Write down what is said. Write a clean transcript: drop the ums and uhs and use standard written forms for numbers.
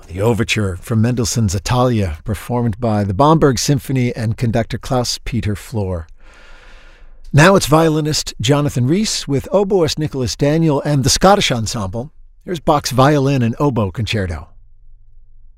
The overture from Mendelssohn's Italia, performed by the Bamberg Symphony and conductor Klaus-Peter Flohr. Now it's violinist Jonathan Rhys with oboist Nicholas Daniel and the Scottish Ensemble. Here's Bach's Violin and Oboe Concerto.